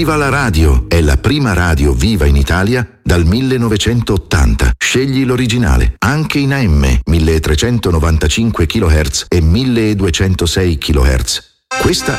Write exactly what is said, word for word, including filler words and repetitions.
Viva la radio! È la prima radio viva in Italia dal millenovecentottanta. Scegli l'originale, anche in A M, milletrecentonovantacinque chilohertz e milleduecentosei chilohertz. Questa